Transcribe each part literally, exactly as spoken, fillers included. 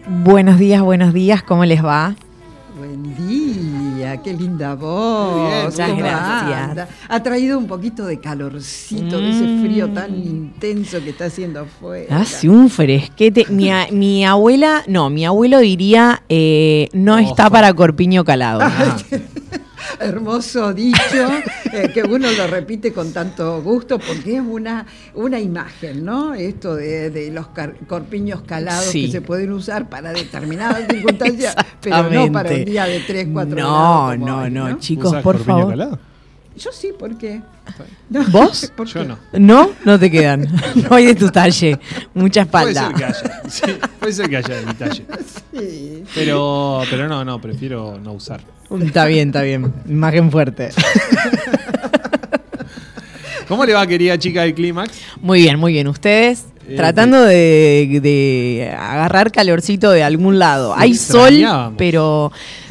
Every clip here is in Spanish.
Buenos días, buenos días, ¿cómo les va? Buen día, qué linda voz. Muy bien, muchas ¿Cómo gracias. anda? Ha traído un poquito de calorcito, mm. de ese frío tan intenso que está haciendo afuera. Hace un fresquete. Mi, a, mi abuela, no, mi abuelo diría, eh, no Ojo. está para corpiño calado. Ah. Hermoso dicho, eh, que uno lo repite con tanto gusto porque es una, una imagen, ¿no? Esto de, de los car- corpiños calados sí. que se pueden usar para determinadas circunstancias, pero no para un día de tres, cuatro no, grados. No, hoy, no, ¿no? chicos, por favor. Calado? Yo sí, ¿por qué? No. ¿Vos? ¿Por Yo qué? no. ¿No? No te quedan. No hay de tu talle. Mucha espalda. Puede ser que haya. Sí, puede ser que haya de mi talle. Sí. Pero, pero no, no, prefiero no usar. Está bien, está bien. Imagen fuerte. ¿Cómo le va, querida chica del Clímax? Muy bien, muy bien. ¿Ustedes? Eh, Tratando de, de agarrar calorcito de algún lado. Sí, hay sol, extrañábamos. pero...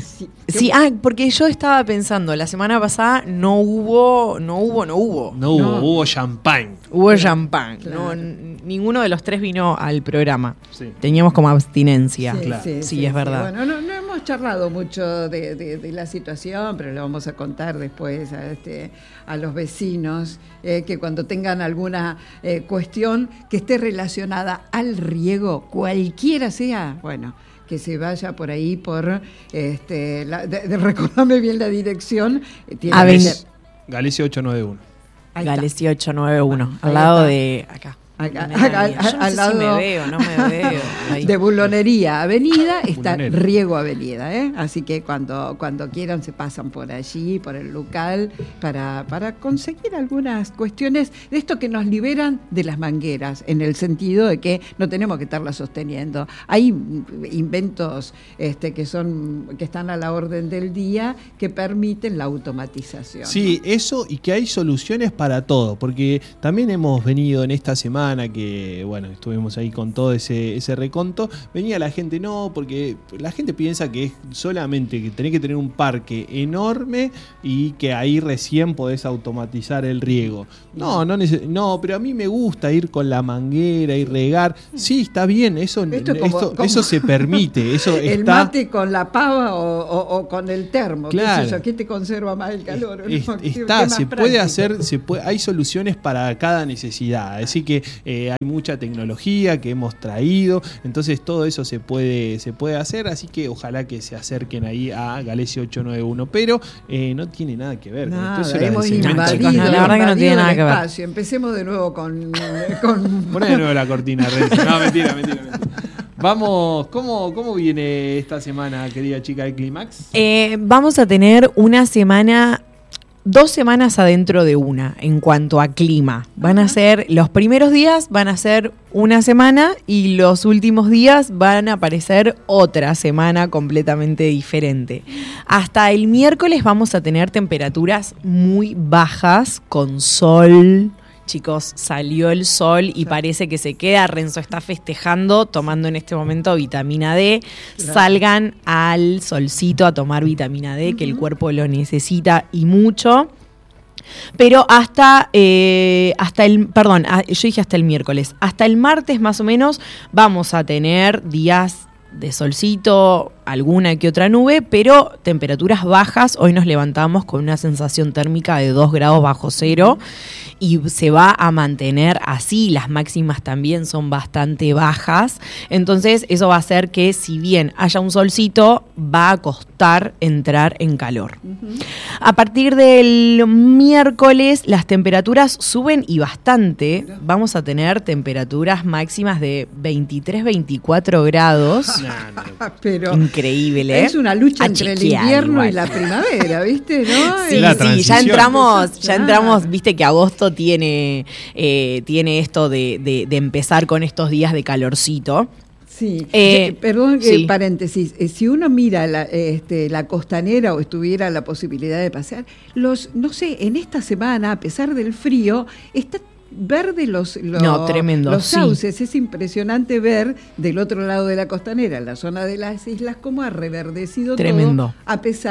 Sí, ah, porque yo estaba pensando, la semana pasada no hubo, no hubo, no hubo. No hubo, No. hubo champán. Hubo champán. Claro. No, n- ninguno de los tres vino al programa. Sí. Teníamos como abstinencia. Sí, Claro. Sí, sí, es verdad. Bueno, no, no hemos charlado mucho de, de- de la situación, pero lo vamos a contar después a, este, a los vecinos, eh, que cuando tengan alguna eh, cuestión que esté relacionada al riego, cualquiera sea, bueno, que se vaya por ahí por, este, la, de, de- recordame bien la dirección. eh, tiene A que ver. ser- Galicia ocho nueve uno. ahí está. Galicia ocho nueve uno, Ahí al lado está. de acá. Acá, Bulonería. acá, Yo no al sé lado si me veo, no me veo. Ahí. de Bulonería Avenida está Bulonera. Riego Avenida, ¿eh? Así que cuando, cuando quieran se pasan por allí, por el local, para, para conseguir algunas cuestiones de esto que nos liberan de las mangueras, en el sentido de que no tenemos que estarlas sosteniendo. Hay inventos este, que son, que están a la orden del día que permiten la automatización. Sí, eso, y que hay soluciones para todo, porque también hemos venido en esta semana que, bueno, estuvimos ahí con todo ese, ese reconto, venía la gente, no, porque la gente piensa que es solamente que tenés que tener un parque enorme y que ahí recién podés automatizar el riego. No, no, neces- no, pero a mí me gusta ir con la manguera y regar. Sí, está bien, eso, Esto es como- esto- como- eso se permite, eso El está... mate con la pava o, o- o con el termo, Claro. qué sé yo, ¿qué te conserva más el calor? Es- ¿no? ¿Qué- qué está, más se práctico? puede hacer, se puede, hay soluciones para cada necesidad, así que eh, hay mucha tecnología que hemos traído, entonces todo eso se puede, se puede hacer, así que ojalá que se acerquen ahí a Galicia ocho nueve uno, pero eh, no tiene nada que ver. Nada, Entonces, la hemos desengancha. invadido, chicos, no, la verdad que no invadido tiene el nada que ver. espacio. Empecemos de nuevo con... con Poné de nuevo la cortina, Renzo. No, mentira, mentira, mentira. Vamos, ¿cómo, ¿cómo viene esta semana, querida chica del Clímax? Eh, vamos a tener una semana, dos semanas adentro de una en cuanto a clima. Van a ser, los primeros días van a ser una semana y los últimos días van a aparecer otra semana completamente diferente. Hasta el miércoles vamos a tener temperaturas muy bajas con sol. Chicos, salió el sol y parece que se queda. Renzo está festejando, tomando en este momento vitamina D. Claro. Salgan al solcito a tomar vitamina D, que el cuerpo lo necesita y mucho. Pero hasta, eh, hasta el, perdón, ah, yo dije hasta el miércoles. Hasta el martes más o menos vamos a tener días de solcito, alguna que otra nube, pero temperaturas bajas. Hoy nos levantamos con una sensación térmica de dos grados bajo cero y se va a mantener así. Las máximas también son bastante bajas. Entonces eso va a hacer que, si bien haya un solcito, va a costar entrar en calor. Uh-huh. A partir del miércoles las temperaturas suben y bastante. Vamos a tener temperaturas máximas de veintitrés, veinticuatro grados. No, no. Pero Increíble, ¿eh? es una lucha A entre el chequear invierno igual. y la primavera, ¿viste? ¿No? Sí, La sí, ya transición. entramos, ya Ah. entramos, viste que agosto tiene, eh, tiene esto de, de, de empezar con estos días de calorcito. Sí, Eh, Eh, perdón, sí. eh, paréntesis, eh, si uno mira la, este, la costanera o estuviera la posibilidad de pasear, los, no sé, en esta semana, a pesar del frío, está verde los, los, No, tremendo, los sí. sauces. Es impresionante ver del otro lado de la costanera, en la zona de las islas, cómo ha reverdecido Tremendo. todo, a pesar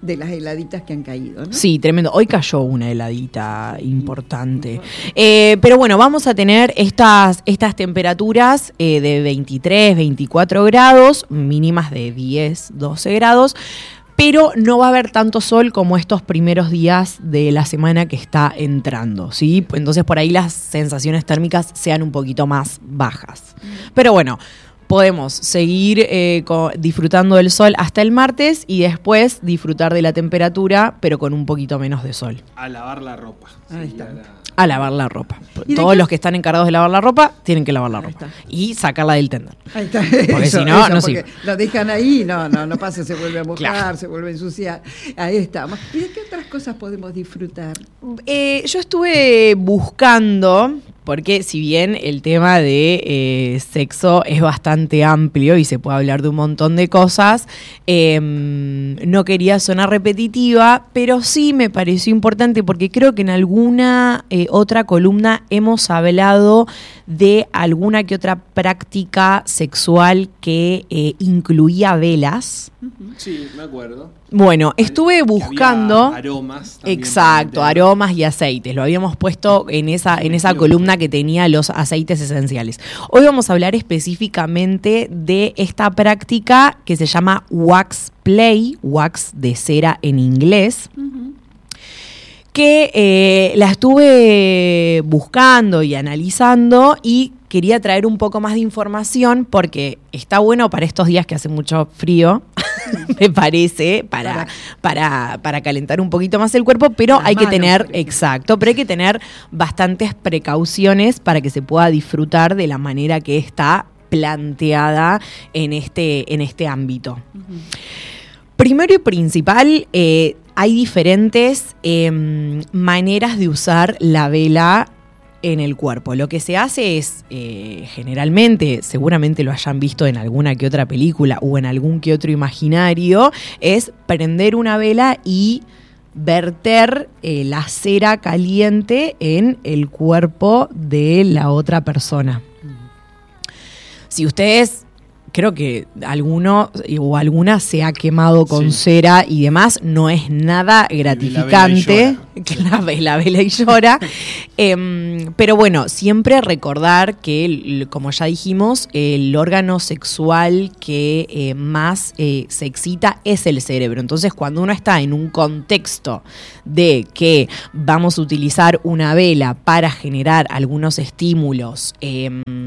de las heladitas que han caído, ¿no? Sí, tremendo. Hoy cayó una heladita importante. Eh, pero bueno, vamos a tener estas, estas temperaturas eh, de veintitrés, veinticuatro grados, mínimas de diez, doce grados. Pero no va a haber tanto sol como estos primeros días de la semana que está entrando, ¿sí? Entonces por ahí las sensaciones térmicas sean un poquito más bajas. Pero bueno, podemos seguir eh, co- disfrutando del sol hasta el martes y después disfrutar de la temperatura, pero con un poquito menos de sol. A lavar la ropa. Ahí Sí, está. a la- A lavar la ropa. ¿Y de Todos qué? los que están encargados de lavar la ropa tienen que lavar la Ahí ropa. está. Y sacarla del tender. Ahí está. Porque Eso, si no, eso, no porque sirve. lo dejan ahí, no, no, no pasa, se vuelve a mojar, Claro. se vuelve a ensuciar. Ahí estamos. ¿Y de qué otras cosas podemos disfrutar? Eh, yo estuve buscando, porque si bien el tema de eh, sexo es bastante amplio y se puede hablar de un montón de cosas, eh, no quería sonar repetitiva, pero sí me pareció importante porque creo que en alguna eh, otra columna hemos hablado de alguna que otra práctica sexual que eh, incluía velas. Sí, me acuerdo. Bueno, estuve Que buscando... había aromas. también Exacto, para meter. aromas y aceites. Lo habíamos puesto en esa, en esa columna que tenía los aceites esenciales. Hoy vamos a hablar específicamente de esta práctica que se llama wax play, wax de cera en inglés. Que eh, la estuve buscando y analizando y quería traer un poco más de información porque está bueno para estos días que hace mucho frío, me parece, para, para, para calentar un poquito más el cuerpo, pero Las hay que manos, tener, por ejemplo. exacto, pero hay que tener bastantes precauciones para que se pueda disfrutar de la manera que está planteada en este, en este ámbito. Primero y principal, eh, hay diferentes eh, maneras de usar la vela en el cuerpo. Lo que se hace es, eh, generalmente, seguramente lo hayan visto en alguna que otra película o en algún que otro imaginario, es prender una vela y verter eh, la cera caliente en el cuerpo de la otra persona. Si ustedes... Creo que alguno o alguna se ha quemado con Sí. cera y demás, no es nada gratificante. Que la vela, vela y llora. eh, pero bueno, siempre recordar que, el- como ya dijimos, el órgano sexual que eh, más eh, se excita es el cerebro. Entonces, cuando uno está en un contexto de que vamos a utilizar una vela para generar algunos estímulos eh,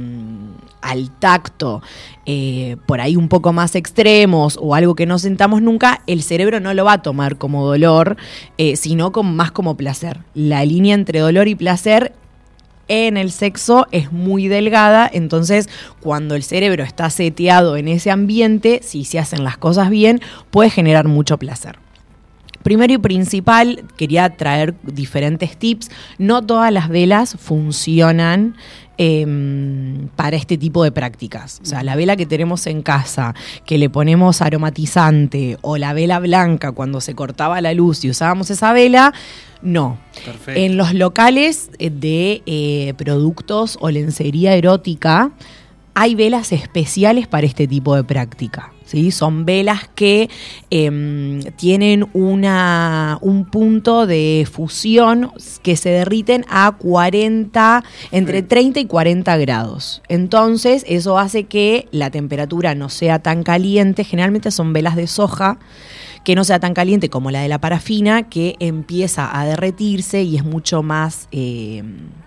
al tacto, eh, por ahí un poco más extremos o algo que no sentamos nunca, el cerebro no lo va a tomar como dolor, eh, sino como, más como placer. La línea entre dolor y placer en el sexo es muy delgada, entonces cuando el cerebro está seteado en ese ambiente, si se hacen las cosas bien, puede generar mucho placer. Primero y principal, quería traer diferentes tips. No todas las velas funcionan eh, para este tipo de prácticas. O sea, la vela que tenemos en casa, que le ponemos aromatizante, o la vela blanca cuando se cortaba la luz y usábamos esa vela, no. Perfecto. En los locales de eh, productos o lencería erótica, hay velas especiales para este tipo de práctica. ¿Sí? Son velas que eh, tienen una, un punto de fusión que se derriten a cuarenta, entre treinta y cuarenta grados. Entonces, eso hace que la temperatura no sea tan caliente. Generalmente son velas de soja, que no sea tan caliente como la de la parafina, que empieza a derretirse y es mucho más eh,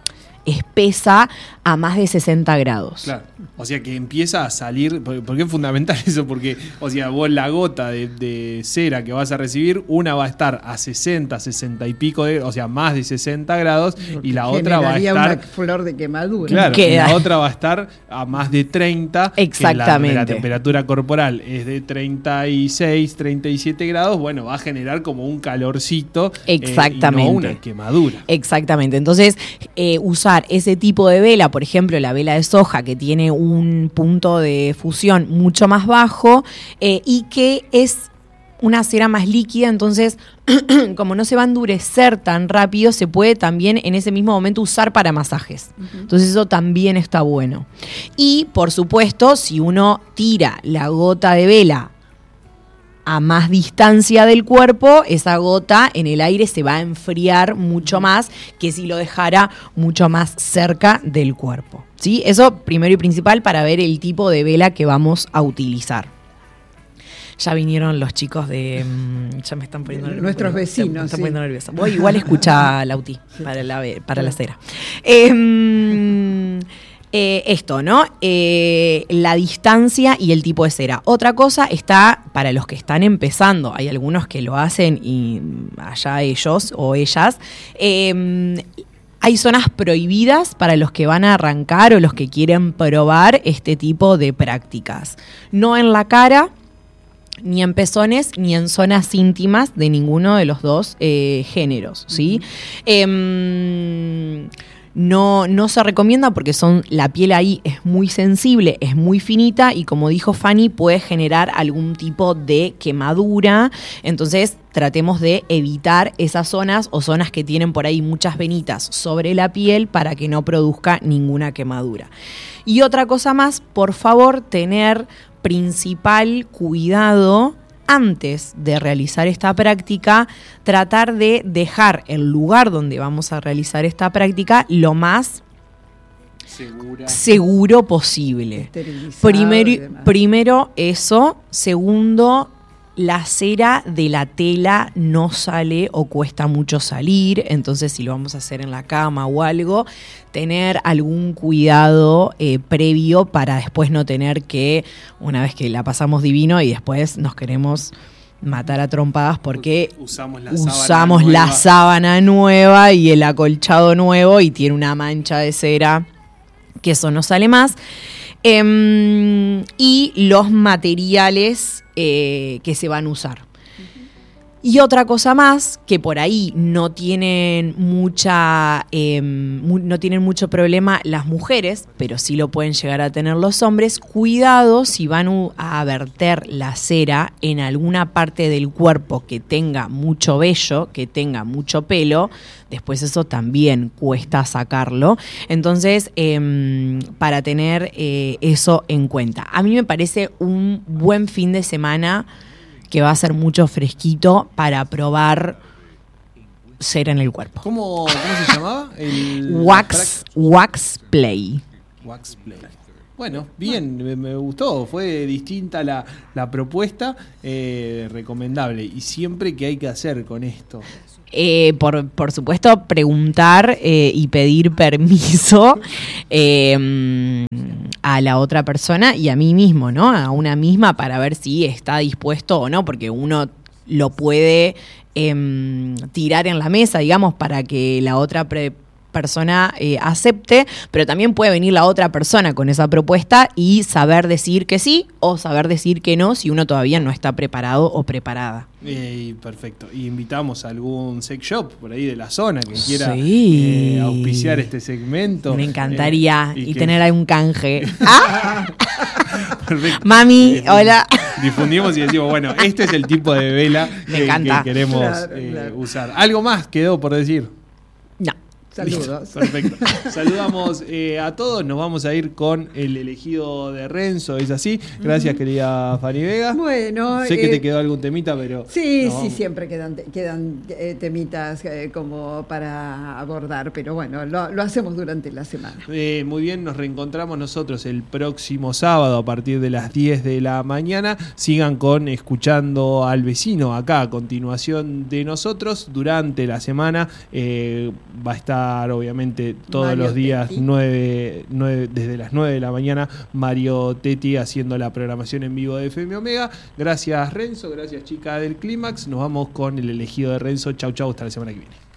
espesa a más de sesenta grados. Claro. O sea que empieza a salir, porque porque es fundamental eso, porque, o sea, vos la gota de, de cera que vas a recibir, una va a estar a sesenta, sesenta y pico, de, o sea, más de sesenta grados, y la otra va a Generaría estar... una flor de quemadura. Claro, Queda. y la otra va a estar a más de treinta. Exactamente. Que la, la temperatura corporal es de treinta y seis, treinta y siete grados, bueno, va a generar como un calorcito. Exactamente. Eh, y no una quemadura. Exactamente. Entonces, eh, usar ese tipo de vela, por ejemplo, la vela de soja, que tiene un punto de fusión mucho más bajo eh, y que es una cera más líquida, entonces como no se va a endurecer tan rápido, se puede también en ese mismo momento usar para masajes. Uh-huh. Entonces eso también está bueno. Y por supuesto, si uno tira la gota de vela a más distancia del cuerpo, esa gota en el aire se va a enfriar mucho más que si lo dejara mucho más cerca del cuerpo. ¿Sí? Eso primero y principal para ver el tipo de vela que vamos a utilizar. Ya vinieron los chicos de... Ya me están poniendo nerviosa. Nuestros vecinos. Me están sí. poniendo nerviosa. Voy, igual escucha Lauti para la, para la cera. Eh, eh, esto, ¿no? Eh, la distancia y el tipo de cera. Otra cosa está para los que están empezando. Hay algunos que lo hacen y allá ellos o ellas. Eh, Hay zonas prohibidas para los que van a arrancar o los que quieren probar este tipo de prácticas. No en la cara, ni en pezones, ni en zonas íntimas de ninguno de los dos eh, géneros, ¿sí? Uh-huh. Eh, no, no se recomienda porque son, la piel ahí es muy sensible, es muy finita y como dijo Fanny, puede generar algún tipo de quemadura. Entonces tratemos de evitar esas zonas o zonas que tienen por ahí muchas venitas sobre la piel para que no produzca ninguna quemadura. Y otra cosa más, por favor, tener principal cuidado antes de realizar esta práctica, tratar de dejar el lugar donde vamos a realizar esta práctica lo más Segura. seguro posible. Primero, primero eso, segundo, la cera de la tela no sale o cuesta mucho salir, entonces si lo vamos a hacer en la cama o algo, tener algún cuidado eh, previo para después no tener que, una vez que la pasamos divino y después nos queremos matar a trompadas porque usamos la usamos sábana la nueva. sábana nueva y el acolchado nuevo y tiene una mancha de cera, que eso no sale más. Eh, y los materiales eh, que se van a usar. Y otra cosa más, que por ahí no tienen mucha eh, mu- no tienen mucho problema las mujeres, pero sí lo pueden llegar a tener los hombres. Cuidado si van u- a verter la cera en alguna parte del cuerpo que tenga mucho vello, que tenga mucho pelo, después eso también cuesta sacarlo. Entonces, eh, para tener eh, eso en cuenta. A mí me parece un buen fin de semana que va a ser mucho fresquito para probar cera en el cuerpo. ¿Cómo, cómo se llamaba? El Wax, wax Play. Wax Play. Bueno, bien, me, me gustó. Fue distinta la, la propuesta, eh, recomendable. ¿Y siempre qué hay que hacer con esto? Eh, por, por supuesto, preguntar eh, y pedir permiso eh, a la otra persona y a mí mismo, ¿no? A una misma para ver si está dispuesto o no, porque uno lo puede eh, tirar en la mesa, digamos, para que la otra pre- persona eh, acepte, pero también puede venir la otra persona con esa propuesta y saber decir que sí o saber decir que no si uno todavía no está preparado o preparada. Eh, perfecto. Y invitamos a algún sex shop por ahí de la zona que quiera Sí. eh, auspiciar este segmento. Me encantaría eh, y, que... tener algún canje. ¡Ah! Perfecto. Mami, Eh, hola. Difundimos y decimos, bueno, este es el tipo de vela Me que, encanta. que queremos Claro, eh, claro. usar. ¿Algo más quedó por decir? No. Saludos. Listo, perfecto. Saludamos eh, a todos. Nos vamos a ir con el elegido de Renzo. ¿Es así? Gracias, uh-huh. querida Fanny Vega. Bueno. Sé que eh, te quedó algún temita, pero... Sí, no, sí, vamos. siempre quedan, quedan eh, temitas eh, como para abordar, pero bueno, lo, lo hacemos durante la semana. Eh, muy bien, nos reencontramos nosotros el próximo sábado a partir de las diez de la mañana. Sigan con Escuchando al Vecino acá a continuación de nosotros. Durante la semana eh, va a estar obviamente todos Mario los días Tetti. nueve, nueve, desde las nueve de la mañana Mario Tetti haciendo la programación en vivo de F M Omega. Gracias Renzo, gracias chica del Clímax. Nos vamos con el elegido de Renzo. Chau chau, hasta la semana que viene.